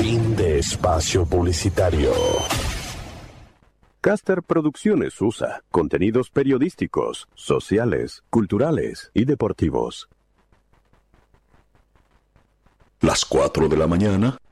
Fin de espacio publicitario. Caster Producciones USA. Contenidos periodísticos, sociales, culturales y deportivos. Las 4 de la mañana